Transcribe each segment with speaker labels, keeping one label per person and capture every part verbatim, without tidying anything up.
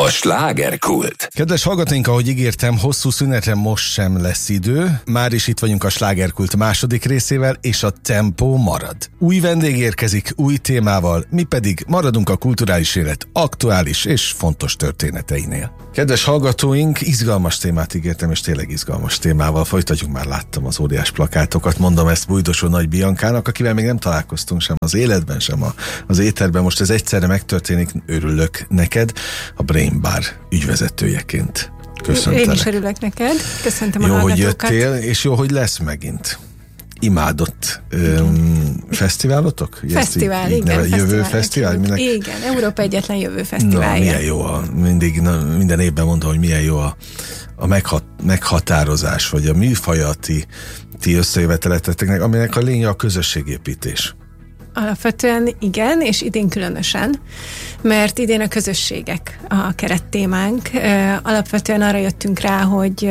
Speaker 1: A slágerkult.
Speaker 2: Kedves hallgatóink, ahogy ígértem, hosszú szünetre most sem lesz idő. Már is itt vagyunk a slágerkult második részével, és a tempó marad. Új vendég érkezik, új témával, mi pedig maradunk a kulturális élet aktuális és fontos történeteinél. Kedves hallgatóink, izgalmas témát ígértem, és tényleg izgalmas témával folytatjuk. Már láttam az óriás plakátokat, mondom ezt Bújdosó Nagy Biancának, akivel még nem találkoztunk sem az életben, sem a, az éterben. Most ez egyszerre megtörténik, örülök neked, a Brain Bar ügyvezetőjeként. Köszöntelek.
Speaker 3: Én is örülök neked, köszöntöm
Speaker 2: jó,
Speaker 3: a hallgatókat.
Speaker 2: Jó, hogy jöttél, és jó, hogy lesz megint. Imádott um, fesztiválotok?
Speaker 3: Fesztivál,
Speaker 2: így, így
Speaker 3: igen.
Speaker 2: Neve,
Speaker 3: fesztivál,
Speaker 2: jövő fesztivál?
Speaker 3: Minek... Igen, Európa egyetlen jövő fesztiválja.
Speaker 2: Na, milyen jó, a, mindig, na, minden évben mondom, hogy milyen jó a, a meghat, meghatározás, vagy a műfaja ti, ti összejöveteleteknek, aminek a lénye a közösségépítés.
Speaker 3: Alapvetően igen, és idén különösen, mert idén a közösségek a kerettémánk. Alapvetően arra jöttünk rá, hogy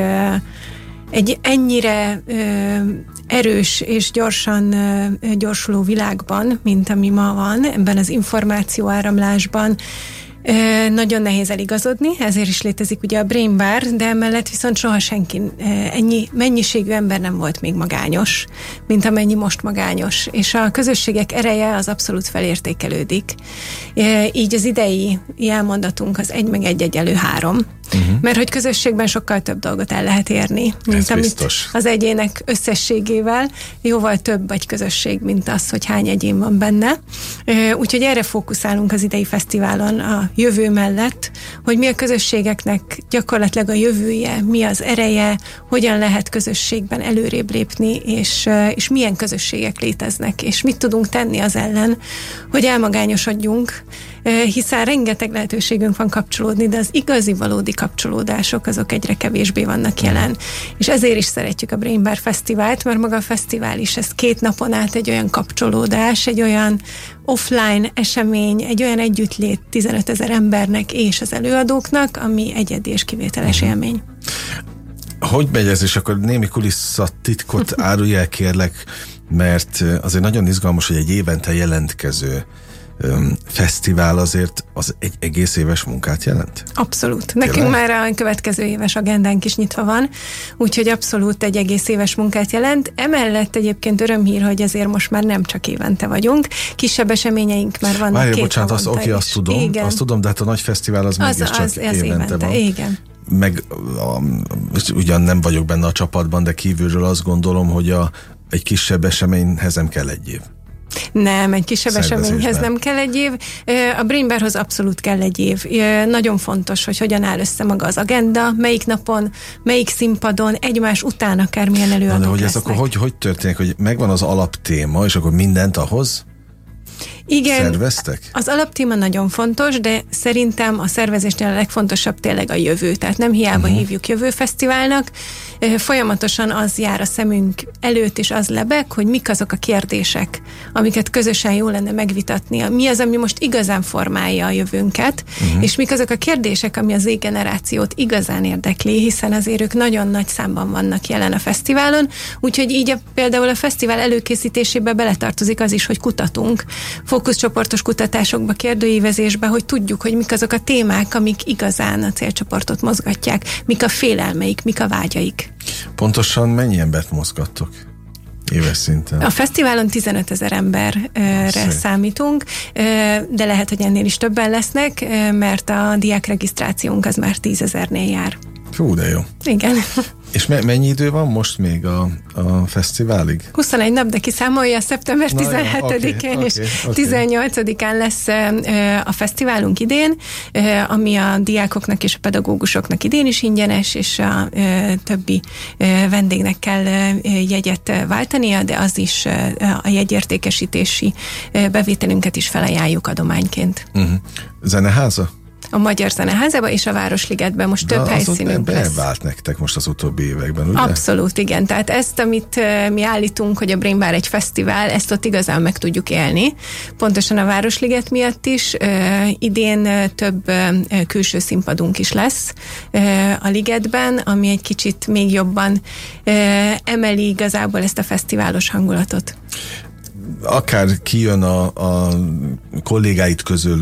Speaker 3: egy ennyire erős és gyorsan gyorsuló világban, mint ami ma van, ebben az információáramlásban, nagyon nehéz eligazodni, ezért is létezik ugye a Brain Bar, de emellett viszont soha senki, ennyi mennyiségű ember nem volt még magányos, mint amennyi most magányos, és a közösségek ereje az abszolút felértékelődik. Így az idei jelmondatunk az egy meg egy egyelő három, uh-huh. mert hogy közösségben sokkal több dolgot el lehet érni, mint
Speaker 2: ez
Speaker 3: amit
Speaker 2: biztos.
Speaker 3: Az egyének összességével, jóval több egy közösség, mint az, hogy hány egyén van benne. Úgyhogy erre fókuszálunk az idei fesztiválon a jövő mellett, hogy mi a közösségeknek gyakorlatilag a jövője, mi az ereje, hogyan lehet közösségben előrébb lépni, és, és milyen közösségek léteznek, és mit tudunk tenni az ellen, hogy elmagányosodjunk, hiszen rengeteg lehetőségünk van kapcsolódni, de az igazi, valódi kapcsolódások azok egyre kevésbé vannak jelen. És ezért is szeretjük a Brain Bar Fesztivált, mert maga a fesztivál is, ez két napon át egy olyan kapcsolódás, egy olyan offline esemény, egy olyan együttlét tizenötezer embernek és az előadóknak, ami egyedi és kivételes uh-huh. élmény.
Speaker 2: Hogy megy ez, és akkor némi kulisszatitkot árulj el, kérlek, mert azért nagyon izgalmas, hogy egy évente jelentkező um, fesztivál azért az egy egész éves munkát jelent?
Speaker 3: Abszolút. Nekünk Tényleg? Már a következő éves agendánk is nyitva van, úgyhogy abszolút egy egész éves munkát jelent. Emellett egyébként örömhír, hogy ezért most már nem csak évente vagyunk. Kisebb eseményeink már vannak.
Speaker 2: Várj,
Speaker 3: két
Speaker 2: bocsánat, azt, oké, azt tudom,
Speaker 3: igen. azt
Speaker 2: tudom, de hát a nagy fesztivál az, az mégiscsak
Speaker 3: az, az
Speaker 2: évente, évente van.
Speaker 3: Igen.
Speaker 2: Meg a, ugyan nem vagyok benne a csapatban, de kívülről azt gondolom, hogy a, egy kisebb eseményhez nem kell egy év.
Speaker 3: Nem, egy kisebb eseményhez nem kell egy év. A Brain Barhoz abszolút kell egy év. Nagyon fontos, hogy hogyan áll össze maga az agenda, melyik napon, melyik színpadon, egymás után akármilyen előadók
Speaker 2: de hogy ez
Speaker 3: lesznek.
Speaker 2: akkor hogy, hogy történik, hogy megvan az alaptéma, és akkor mindent ahhoz
Speaker 3: Igen,
Speaker 2: szerveztek?
Speaker 3: Az alaptéma nagyon fontos, de szerintem a szervezésnél a legfontosabb tényleg a jövő. Tehát nem hiába uh-huh. hívjuk jövőfesztiválnak, folyamatosan az jár a szemünk előtt, és az lebeg, hogy mik azok a kérdések, amiket közösen jó lenne megvitatni. Mi az, ami most igazán formálja a jövőnket, uh-huh. és mik azok a kérdések, ami az Z-generációt igazán érdekli, hiszen azért ők nagyon nagy számban vannak jelen a fesztiválon, úgyhogy így a, például a fesztivál előkészítésébe beletartozik az is, hogy kutatunk, fókuszcsoportos kutatásokba, kérdőívezésbe, hogy tudjuk, hogy mik azok a témák, amik igazán a célcsoportot mozgatják, mik a félelmeik, mik a vágyaik.
Speaker 2: Pontosan mennyi embert mozgattok éves szinten?
Speaker 3: A fesztiválon tizenötezer emberre Szép. számítunk, de lehet, hogy ennél is többen lesznek, mert a diákregisztrációnk az már tízezernél jár.
Speaker 2: Hú, de jó.
Speaker 3: Igen.
Speaker 2: És me- mennyi idő van most még a, a fesztiválig?
Speaker 3: huszonegy nap, de kiszámolja, szeptember tizenhetedikén okay, és okay, okay. tizennyolcadikán lesz a fesztiválunk idén, ami a diákoknak és a pedagógusoknak idén is ingyenes, és a többi vendégnek kell jegyet váltania, de az is a jegyértékesítési bevételünket is felajánljuk adományként. Uh-huh.
Speaker 2: Zeneháza?
Speaker 3: A Magyar Zeneházában és a Városligetben most
Speaker 2: de
Speaker 3: több helyszínünk lesz.
Speaker 2: Bevált nektek most az utóbbi években, ugye?
Speaker 3: Abszolút, igen. Tehát ezt, amit uh, mi állítunk, hogy a Brain Bar egy fesztivál, ezt ott igazán meg tudjuk élni. Pontosan a Városliget miatt is. Uh, idén uh, több uh, külső színpadunk is lesz uh, a Ligetben, ami egy kicsit még jobban uh, emeli igazából ezt a fesztiválos hangulatot.
Speaker 2: Akár kijön a, a kollégáid közül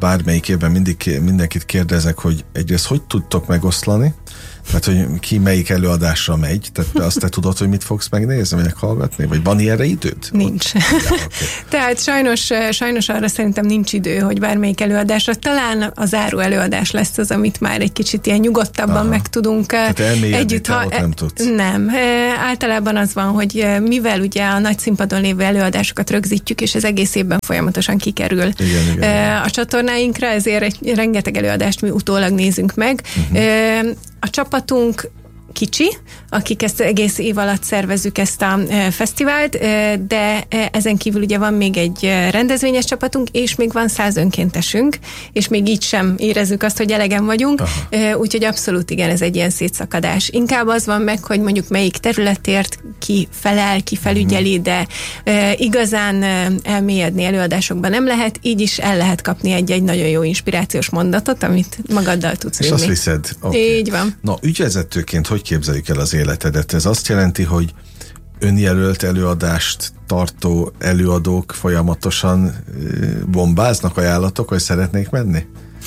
Speaker 2: bármelyik évben mindig mindenkit kérdezek, hogy egyrészt hogy tudtok megoszlani, tehát, hogy ki melyik előadásra megy, tehát azt te tudod, hogy mit fogsz megnézni, vagy meghallgatni, vagy van ilyenre időd?
Speaker 3: Nincs. Ja, okay. Tehát sajnos, sajnos arra szerintem nincs idő, hogy bármelyik előadásra, talán a záró előadás lesz az, amit már egy kicsit ilyen nyugodtabban Aha. meg tudunk
Speaker 2: tehát együtt. Ha, nem tudsz?
Speaker 3: Nem. Általában az van, hogy mivel ugye a nagy színpadon lévő előadásokat rögzítjük, és ez egész évben folyamatosan kikerül
Speaker 2: igen, igen.
Speaker 3: a csatornáinkra, ezért egy, rengeteg előadást mi utólag nézünk meg. Uh-huh. A csapatunk kicsi, akik ezt egész év alatt szervezzük ezt a fesztivált, de ezen kívül ugye van még egy rendezvényes csapatunk, és még van száz önkéntesünk, és még így sem érezzük azt, hogy elegen vagyunk, Aha. úgyhogy abszolút igen, ez egy ilyen szétszakadás. Inkább az van meg, hogy mondjuk melyik területért ki felel, ki felügyeli, de igazán elmélyedni előadásokban nem lehet, így is el lehet kapni egy-egy nagyon jó inspirációs mondatot, amit magaddal tudsz
Speaker 2: és
Speaker 3: vinni.
Speaker 2: azt viszed. Okay.
Speaker 3: Így van.
Speaker 2: Na, ügyvezetőként hogy képzeljük el az életedet? Ez azt jelenti, hogy önjelölt előadást tartó előadók folyamatosan bombáznak, ajánlatok, hogy szeretnék menni?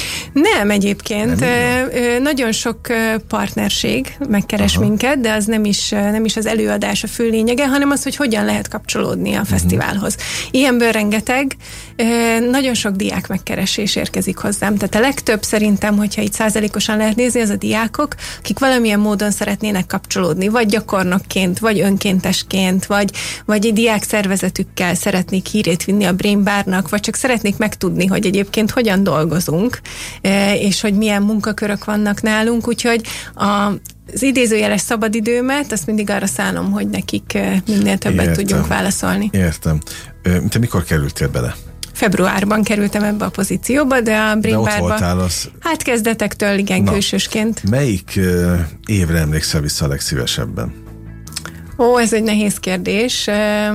Speaker 3: Nem egyébként. Nem, nem. Nagyon sok partnerség megkeres Aha. minket, de az nem is, nem is az előadás a fő lényege, hanem az, hogy hogyan lehet kapcsolódni a uh-huh. fesztiválhoz. Ilyenből rengeteg, nagyon sok diák megkeresés érkezik hozzám. Tehát a legtöbb szerintem, hogyha itt százalékosan lehet nézni, az a diákok, akik valamilyen módon szeretnének kapcsolódni, vagy gyakornokként, vagy önkéntesként, vagy, vagy egy diák szervezetükkel szeretnék hírét vinni a Brain Barnak, vagy csak szeretnék megtudni, hogy egyébként hogyan dolgozunk, és hogy milyen munkakörök vannak nálunk, úgyhogy a, az idézőjeles szabadidőmet, azt mindig arra szánom, hogy nekik minél többet Értem. tudjunk válaszolni.
Speaker 2: Értem. Te mikor kerültél bele?
Speaker 3: Februárban kerültem ebbe a pozícióba, de a Brain Barba,
Speaker 2: az...
Speaker 3: hát kezdetektől igen, Na, külsősként.
Speaker 2: Melyik uh, évre emlékszel vissza a legszívesebben?
Speaker 3: Ó, ez egy nehéz kérdés.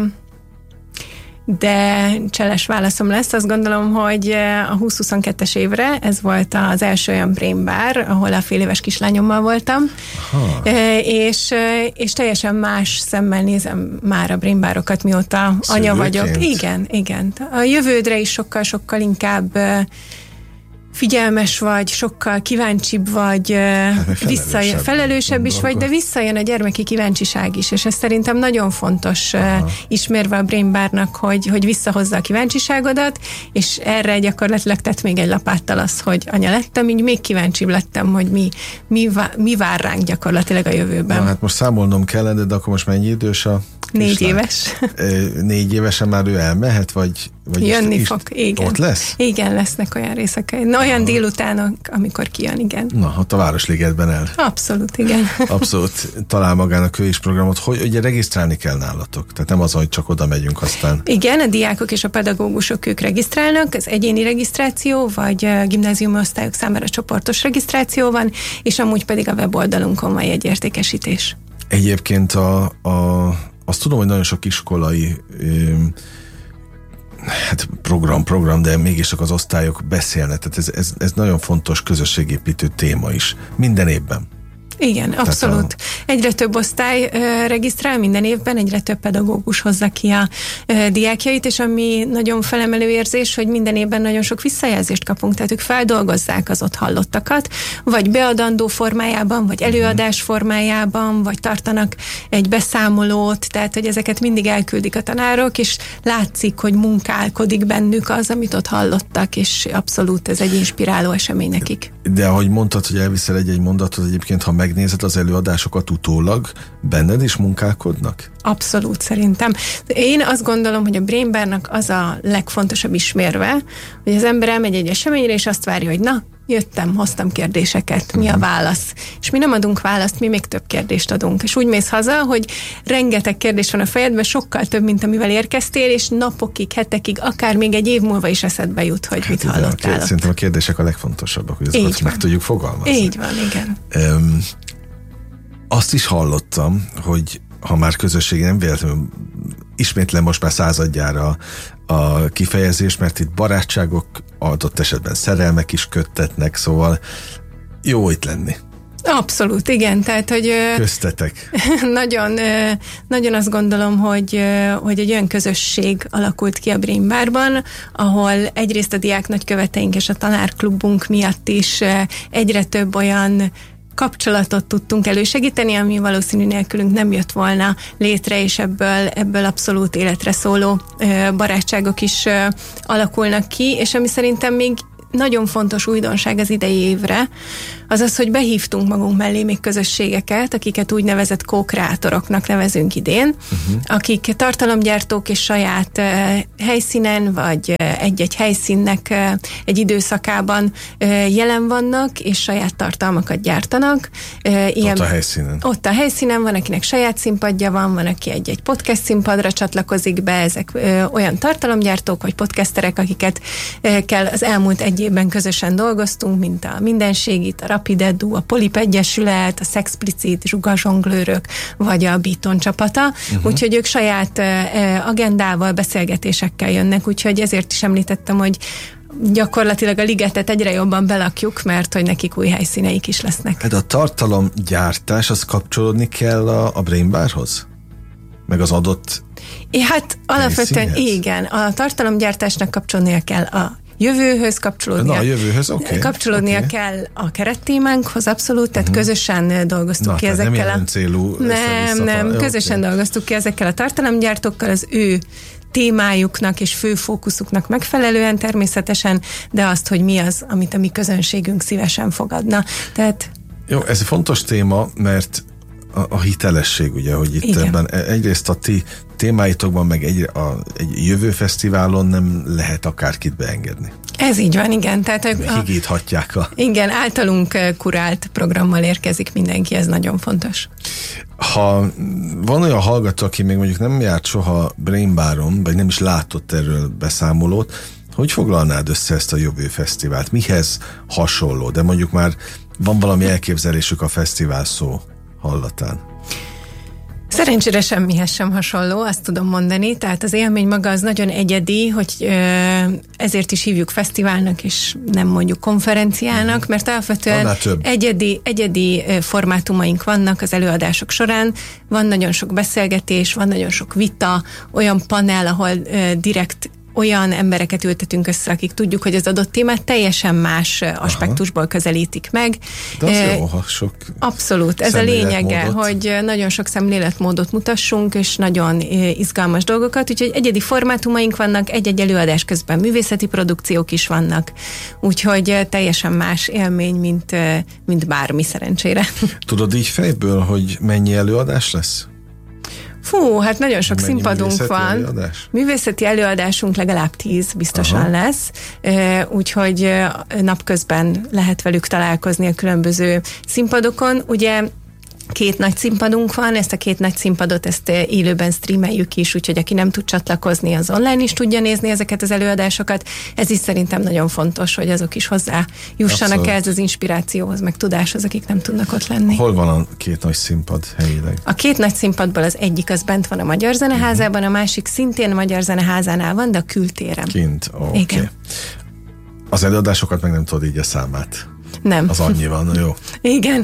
Speaker 3: De cseles válaszom lesz. Azt gondolom, hogy a húsz-huszonkettes évre ez volt az első olyan Brain Bar, ahol a fél éves kislányommal voltam. És, és teljesen más szemmel nézem már a Brain Barokat, mióta anya vagyok. Igen, igen. A jövődre is sokkal-sokkal inkább figyelmes vagy, sokkal kíváncsibb vagy, hát visszajön, felelősebb is vagy, de visszajön a gyermeki kíváncsiság is, és ez szerintem nagyon fontos Aha. ismerve a Brain Barnak, hogy, hogy visszahozza a kíváncsiságodat, és erre gyakorlatilag tett még egy lapáttal az, hogy anya lettem, így még kíváncsibb lettem, hogy mi, mi, mi vár ránk gyakorlatilag a jövőben. Na,
Speaker 2: hát most számolnom kellene, de akkor most mennyi idős a
Speaker 3: Négy kislány? éves.
Speaker 2: Négy évesen már ő elmehet, vagy, vagy
Speaker 3: jönni
Speaker 2: is,
Speaker 3: fog, igen.
Speaker 2: Ott lesz?
Speaker 3: Igen, lesznek olyan részek. Na, olyan délutánok, amikor kijön, igen.
Speaker 2: Na, ott a Városligetben el.
Speaker 3: Abszolút, igen.
Speaker 2: Abszolút talál magának ő is programot, hogy ugye regisztrálni kell nálatok. Tehát nem az, hogy csak oda megyünk aztán.
Speaker 3: Igen, a diákok és a pedagógusok ők regisztrálnak, az egyéni regisztráció, vagy a gimnáziumi osztályok számára csoportos regisztráció van, és amúgy pedig a weboldalunkon van jegyértékesítés.
Speaker 2: Egyébként a, a azt tudom, hogy nagyon sok iskolai hát program, program, de mégis csak az osztályok beszélnek. Tehát ez, ez, ez nagyon fontos közösségépítő téma is. Minden évben.
Speaker 3: Igen, abszolút. A... Egyre több osztály ö, regisztrál minden évben, egyre több pedagógus hozza ki a ö, diákjait, és ami nagyon felemelő érzés, hogy minden évben nagyon sok visszajelzést kapunk, tehát ők feldolgozzák az ott hallottakat, vagy beadandó formájában, vagy előadás formájában, vagy tartanak egy beszámolót, tehát hogy ezeket mindig elküldik a tanárok, és látszik, hogy munkálkodik bennük az, amit ott hallottak, és abszolút ez egy inspiráló esemény nekik.
Speaker 2: De ahogy mondtad, hogy elviszel egy-egy mondatot, egyébként, ha megnézed az előadásokat utólag, benned is munkálkodnak?
Speaker 3: Abszolút, szerintem. Én azt gondolom, hogy a Brain Barnak az a legfontosabb ismérve, hogy az ember elmegy egy eseményre, és azt várja, hogy na, jöttem, hoztam kérdéseket, mi a válasz? És mi nem adunk választ, mi még több kérdést adunk. És úgy mész haza, hogy rengeteg kérdés van a fejedben, sokkal több, mint amivel érkeztél, és napokig, hetekig, akár még egy év múlva is eszedbe jut, hogy mit hát, hallottál.
Speaker 2: Kérd, szerintem a kérdések a legfontosabbak, hogy azokat meg tudjuk fogalmazni.
Speaker 3: Így van, igen.
Speaker 2: Um, azt is hallottam, hogy ha már közösségi, nem véletlenül ismétlem most már századjára a kifejezés, mert itt barátságok, adott esetben szerelmek is köttetnek, szóval jó itt lenni.
Speaker 3: Abszolút, igen. Tehát, hogy
Speaker 2: köztetek.
Speaker 3: nagyon, nagyon azt gondolom, hogy, hogy egy olyan közösség alakult ki a Brain Barban, ahol egyrészt a diák nagyköveteink és a tanárklubunk miatt is egyre több olyan kapcsolatot tudtunk elősegíteni, ami valószínű nélkülünk nem jött volna létre, és ebből, ebből abszolút életre szóló barátságok is alakulnak ki, és ami szerintem még nagyon fontos újdonság az idei évre, az az, hogy behívtunk magunk mellé még közösségeket, akiket úgynevezett co-kreátoroknak nevezünk idén, uh-huh. akik tartalomgyártók és saját uh, helyszínen, vagy uh, egy-egy helyszínnek uh, egy időszakában uh, jelen vannak, és saját tartalmakat gyártanak.
Speaker 2: Uh, ilyen, ott a helyszínen.
Speaker 3: Ott a helyszínen van, akinek saját színpadja van, van, aki egy-egy podcast színpadra csatlakozik be, ezek uh, olyan tartalomgyártók, vagy podcasterek, akiket uh, kell az elmúlt egy évben közösen dolgoztunk, mint a Mindenségit, a Rapid Edu, a Polip Egyesület, a Szexplicit, Zsugazsonglőrök, vagy a Beaton csapata. Uh-huh. Úgyhogy ők saját uh, agendával, beszélgetésekkel jönnek, úgyhogy ezért is említettem, hogy gyakorlatilag a ligetet egyre jobban belakjuk, mert hogy nekik új helyszíneik is lesznek.
Speaker 2: Hát a tartalomgyártás, az kapcsolódni kell a, a Brain Barhoz? Meg az adott
Speaker 3: é, Hát alapvetően igen, a tartalomgyártásnak kapcsolnia kell a jövőhöz kapcsolódnia.
Speaker 2: Na, a jövőhöz, oké. Okay,
Speaker 3: kapcsolódnia okay. kell a kerettémánkhoz, abszolút, tehát uh-huh. közösen dolgoztuk Na, ki ezekkel
Speaker 2: nem
Speaker 3: a...
Speaker 2: célú
Speaker 3: Nem, nem, közösen okay. dolgoztuk ki ezekkel a tartalomgyártókkal, az ő témájuknak és fő fókuszuknak megfelelően természetesen, de azt, hogy mi az, amit a mi közönségünk szívesen fogadna. Tehát...
Speaker 2: Jó, ez egy fontos téma, mert a, a hitelesség, ugye, hogy itt Igen. ebben egyrészt a ti témáitokban, meg egy, a, egy jövő fesztiválon nem lehet akárkit beengedni.
Speaker 3: Ez így van, igen. Tehát a,
Speaker 2: higíthatják a...
Speaker 3: Igen, általunk kurált programmal érkezik mindenki, ez nagyon fontos.
Speaker 2: Ha van olyan hallgató, aki még mondjuk nem járt soha Brain Baron, vagy nem is látott erről beszámolót, hogy foglalnád össze ezt a jövő fesztivált? Mihez hasonló? De mondjuk már van valami elképzelésük a fesztivál szó hallatán.
Speaker 3: Szerencsére semmihez sem hasonló, azt tudom mondani, tehát az élmény maga az nagyon egyedi, hogy ezért is hívjuk fesztiválnak, és nem mondjuk konferenciának, mert alapvetően egyedi, egyedi formátumaink vannak az előadások során, van nagyon sok beszélgetés, van nagyon sok vita, olyan panel, ahol direkt olyan embereket ültetünk össze, akik tudjuk, hogy az adott témát teljesen más Aha. aspektusból közelítik meg.
Speaker 2: De az e, jó, ha sok
Speaker 3: Abszolút, ez a lényege, hogy nagyon sok szemléletmódot mutassunk, és nagyon izgalmas dolgokat, úgyhogy egyedi formátumaink vannak, egy-egy előadás közben művészeti produkciók is vannak, úgyhogy teljesen más élmény, mint, mint bármi szerencsére.
Speaker 2: Tudod így fejből, hogy mennyi előadás lesz?
Speaker 3: Fú, hát nagyon sok
Speaker 2: Mennyi
Speaker 3: színpadunk
Speaker 2: művészeti
Speaker 3: van.
Speaker 2: Előadás?
Speaker 3: Művészeti előadásunk legalább tíz biztosan Aha. lesz, úgyhogy napközben lehet velük találkozni a különböző színpadokon. Ugye két nagy színpadunk van, ezt a két nagy színpadot ezt élőben streameljük is, úgyhogy aki nem tud csatlakozni, az online is tudja nézni ezeket az előadásokat. Ez is szerintem nagyon fontos, hogy azok is hozzá jussanak ehhez az inspirációhoz, meg tudáshoz, akik nem tudnak ott lenni.
Speaker 2: Hol van a két nagy színpad helyileg?
Speaker 3: A két nagy színpadból az egyik az bent van a Magyar Zeneházában, a másik szintén a Magyar Zeneházánál van, de a kültéren.
Speaker 2: Kint, oké. Okay. Az előadásokat meg nem tudod így a számát.
Speaker 3: Nem.
Speaker 2: Az annyi van, jó.
Speaker 3: Igen.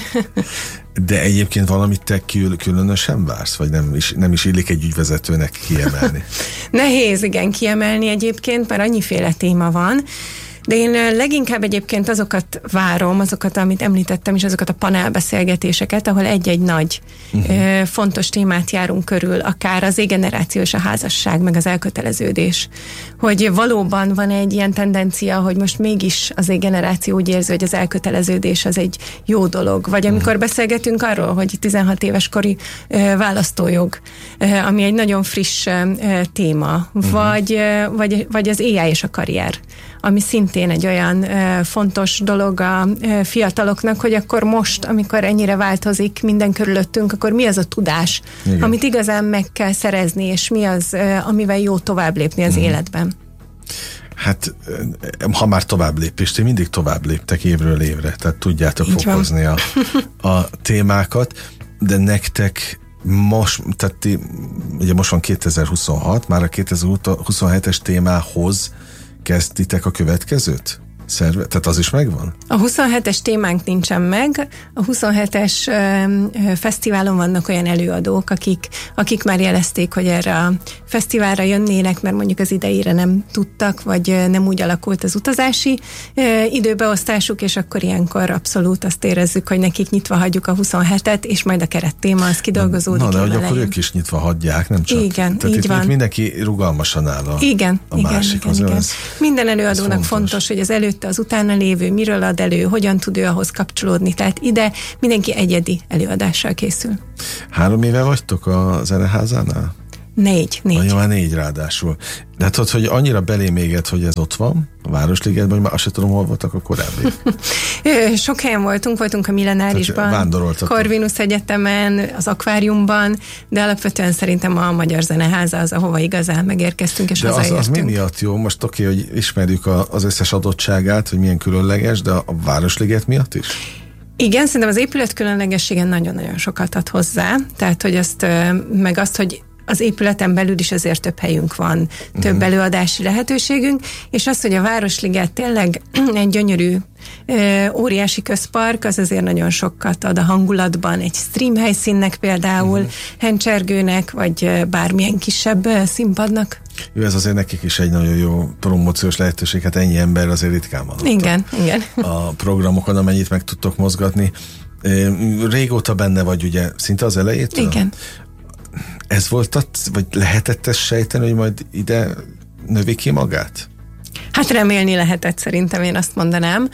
Speaker 2: De egyébként valamit te kül- különösen vársz, vagy nem is, nem is illik egy ügyvezetőnek kiemelni?
Speaker 3: Nehéz, igen, kiemelni egyébként, mert annyiféle téma van, de én leginkább egyébként azokat várom, azokat, amit említettem is, azokat a panelbeszélgetéseket, ahol egy-egy nagy uh-huh. fontos témát járunk körül, akár az Z-generáció és a házasság, meg az elköteleződés. Hogy valóban van egy ilyen tendencia, hogy most mégis az Z-generáció úgy érzi, hogy az elköteleződés az egy jó dolog. Vagy amikor uh-huh. beszélgetünk arról, hogy tizenhat éves kori választójog, ami egy nagyon friss téma, uh-huh. vagy, vagy, vagy az á i és a karrier, ami szintén egy olyan uh, fontos dolog a uh, fiataloknak, hogy akkor most, amikor ennyire változik minden körülöttünk, akkor mi az a tudás, Igen. amit igazán meg kell szerezni, és mi az, uh, amivel jó tovább lépni az mm. életben.
Speaker 2: Hát, ha már tovább lépést, én mindig tovább léptek évről évre, tehát tudjátok Így fokozni a, a témákat, de nektek most, tehát ti, ugye most van kétezer-huszonhat, már a kétezer-huszonhetes témához kezditek a következőt? szerve, tehát az is megvan?
Speaker 3: A huszonhetes témánk nincsen meg. A huszonhetes ö, ö, fesztiválon vannak olyan előadók, akik, akik már jelezték, hogy erre a fesztiválra jönnének, mert mondjuk az idejére nem tudtak, vagy nem úgy alakult az utazási ö, időbeosztásuk, és akkor ilyenkor abszolút azt érezzük, hogy nekik nyitva hagyjuk a huszonhetet, és majd a kerettéma az kidolgozódik.
Speaker 2: Na, de hogy akkor ők is nyitva hagyják, nem csak?
Speaker 3: Igen,
Speaker 2: tehát
Speaker 3: így
Speaker 2: itt,
Speaker 3: van.
Speaker 2: itt mindenki rugalmasan áll a,
Speaker 3: igen,
Speaker 2: a
Speaker 3: igen,
Speaker 2: másikhoz.
Speaker 3: igen, igen.
Speaker 2: Ez,
Speaker 3: minden előadónak fontos.
Speaker 2: fontos,
Speaker 3: hogy az előtte, az utána lévő, miről ad elő, hogyan tud ő ahhoz kapcsolódni. Tehát ide mindenki egyedi előadással készül.
Speaker 2: Három éve vagytok a Zeneházánál?
Speaker 3: Négy, négy.
Speaker 2: Anya, már négy ráadásul. De hát ott, hogy annyira belém éget, hogy ez ott van, a Városligetben, hogy már azt sem tudom, hol voltak a korábbi.
Speaker 3: Sok helyen voltunk, voltunk a Millenárisban, Corvinus Egyetemen, az akváriumban, de alapvetően szerintem a Magyar Zeneháza az, ahova igazán megérkeztünk, és
Speaker 2: de az, az mi miatt jó? Most oké, okay, hogy ismerjük a, az összes adottságát, hogy milyen különleges, de a Városliget miatt is?
Speaker 3: Igen, szerintem az épület különlegességen nagyon-nagyon sokat ad hozzá, tehát hogy azt, meg azt, hogy az épületen belül is azért több helyünk van, több uh-huh. előadási lehetőségünk, és az, hogy a Városliget tényleg egy gyönyörű, óriási közpark, az azért nagyon sokat ad a hangulatban, egy stream helyszínnek például, uh-huh. Hencsergőnek, vagy bármilyen kisebb színpadnak.
Speaker 2: Jó, ez azért nekik is egy nagyon jó promóciós lehetőség, hát ennyi ember azért ritkán van.
Speaker 3: Igen, igen.
Speaker 2: A programokon, amennyit meg tudtok mozgatni. Régóta benne vagy, ugye, szinte az elejétől?
Speaker 3: Igen.
Speaker 2: Ez volt, vagy lehetett ezt sejteni, hogy majd ide növi ki magát?
Speaker 3: Hát remélni lehetett, szerintem én azt mondanám,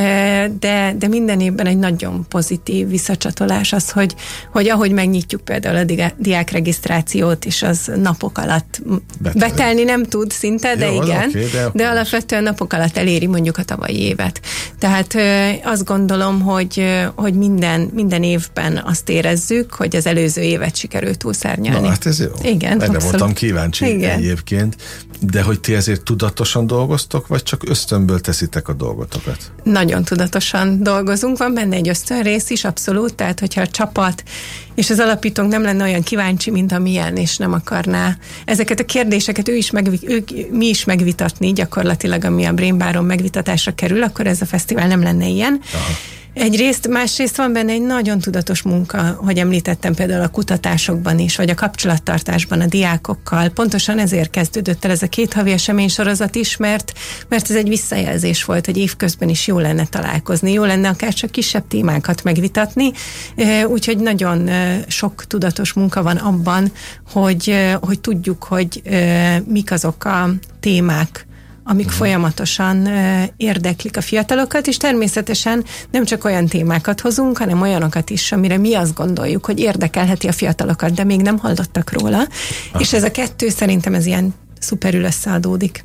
Speaker 3: de, de minden évben egy nagyon pozitív visszacsatolás az, hogy, hogy ahogy megnyitjuk például a diákregisztrációt, és az napok alatt Betel. betelni nem tud szinte, de jó, igen, okay, de, de alapvetően napok alatt eléri mondjuk a tavalyi évet. Tehát azt gondolom, hogy, hogy minden, minden évben azt érezzük, hogy az előző évet sikerült túlszárnyalni.
Speaker 2: Na hát ez jó.
Speaker 3: Igen,
Speaker 2: erre voltam kíváncsi igen. egyébként. De hogy ti ezért tudatosan dolgoztok, vagy csak ösztönből teszitek a dolgotokat?
Speaker 3: Nagyon tudatosan dolgozunk, van benne egy ösztönrész is, abszolút, tehát hogyha a csapat és az alapítónk nem lenne olyan kíváncsi, mint amilyen, és nem akarná ezeket a kérdéseket ő is megvi- ők, mi is megvitatni, gyakorlatilag ami a Brain Baron megvitatásra kerül, akkor ez a fesztivál nem lenne ilyen. Aha. Egyrészt, másrészt van benne egy nagyon tudatos munka, hogy említettem például a kutatásokban is, vagy a kapcsolattartásban a diákokkal. Pontosan ezért kezdődött el ez a két havi eseménysorozat is, mert, mert ez egy visszajelzés volt, hogy évközben is jó lenne találkozni, jó lenne akár csak kisebb témákat megvitatni, úgyhogy nagyon sok tudatos munka van abban, hogy, hogy tudjuk, hogy mik azok a témák, amik uh-huh. folyamatosan uh, érdeklik a fiatalokat, és természetesen nem csak olyan témákat hozunk, hanem olyanokat is, amire mi azt gondoljuk, hogy érdekelheti a fiatalokat, de még nem hallottak róla, uh-huh. és ez a kettő szerintem ez ilyen szuperül összeadódik.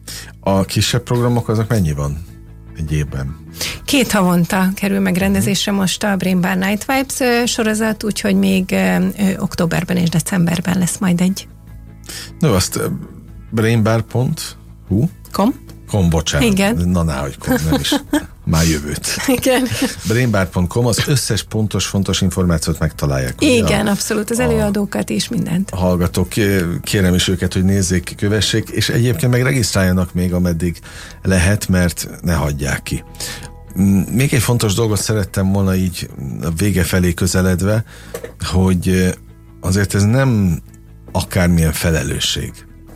Speaker 3: A
Speaker 2: kisebb programok azok mennyi van egy évben?
Speaker 3: Két havonta kerül megrendezésre uh-huh. most a Brain Bar Night Vibes uh, sorozat, úgyhogy még uh, uh, októberben és decemberben lesz majd egy.
Speaker 2: No, azt uh, brainbar pont hu
Speaker 3: Kom?
Speaker 2: Kom, bocsánat.
Speaker 3: Igen.
Speaker 2: Na, ná, hogy kom, nem is. Már jövőt.
Speaker 3: Igen.
Speaker 2: brainbar pont com, az összes pontos, fontos információt megtalálják.
Speaker 3: Igen, a, abszolút, az előadókat is, mindent.
Speaker 2: A hallgatók, kérem is őket, hogy nézzék, kövessék, és egyébként meg regisztráljanak még, ameddig lehet, mert ne hagyják ki. Még egy fontos dolgot szerettem volna így a vége felé közeledve, hogy azért ez nem akármilyen felelősség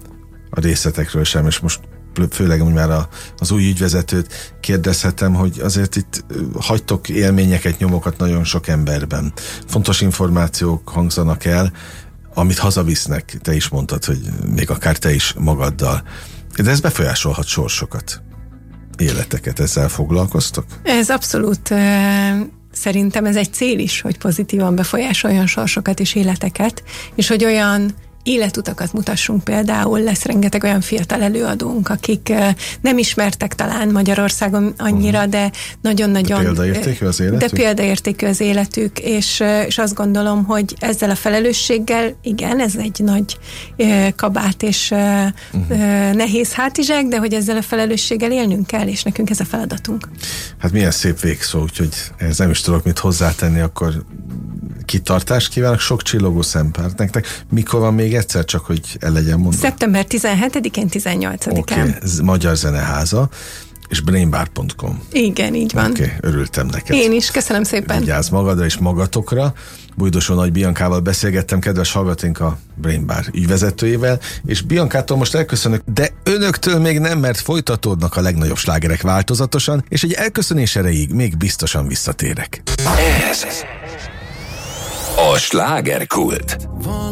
Speaker 2: a részletekről sem, és most főleg, hogy már a, az új ügyvezetőt kérdezhetem, hogy azért itt hagytok élményeket, nyomokat nagyon sok emberben. Fontos információk hangzanak el, amit hazavisznek, te is mondtad, hogy még akár te is magaddal. De ez befolyásolhat sorsokat, életeket, ezzel foglalkoztok? Ez
Speaker 3: abszolút... Szerintem ez egy cél is, hogy pozitívan befolyásoljon sorsokat és életeket, és hogy olyan életutakat mutassunk például, lesz rengeteg olyan fiatal előadónk, akik nem ismertek talán Magyarországon annyira, de nagyon-nagyon...
Speaker 2: De példaértékű az életük?
Speaker 3: De példaértékű az életük, és, és azt gondolom, hogy ezzel a felelősséggel, igen, ez egy nagy kabát és uh-huh. nehéz hátizsák, de hogy ezzel a felelősséggel élnünk kell, és nekünk ez a feladatunk.
Speaker 2: Hát milyen szép végszó, úgyhogy ez nem is tudok mit hozzátenni, akkor kitartást kívánok, sok csillogó szempárt nektek. Mikor van még egyszer, csak hogy el legyen mondva?
Speaker 3: szeptember tizenhetedikén, tizennyolcadikán.
Speaker 2: Oké, okay. Magyar Zeneháza. És brainbar pont com.
Speaker 3: Igen, így van.
Speaker 2: Oké, okay, örültem neked.
Speaker 3: Én is, köszönöm szépen.
Speaker 2: Vigyázz magadra és magatokra. Bújdosó Nagy Biancával beszélgettem, kedves hallgatóink, a Brainbar ügyvezetőjével, és Biancától most elköszönök, de önöktől még nem, mert folytatódnak a legnagyobb slágerek változatosan, és egy elköszönés erejéig még biztosan visszatérek.
Speaker 1: Ez a Slágerkult.